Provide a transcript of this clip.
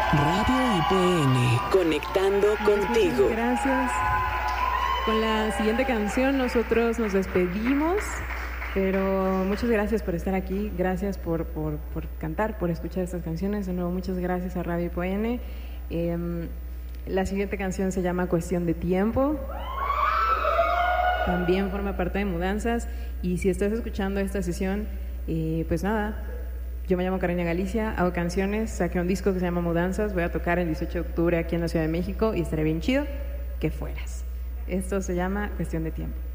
Radio IPN, conectando contigo. Muchas gracias. Con la siguiente canción nosotros nos despedimos, pero muchas gracias por estar aquí, gracias por cantar, por escuchar estas canciones. De nuevo, muchas gracias a Radio IPN. La siguiente canción se llama Cuestión de Tiempo. También forma parte de Mudanzas. Y si estás escuchando esta sesión, pues nada, yo me llamo Karina Galicia, hago canciones, saqué un disco que se llama Mudanzas, voy a tocar el 18 de octubre aquí en la Ciudad de México y estaría bien chido que fueras. Esto se llama Cuestión de Tiempo.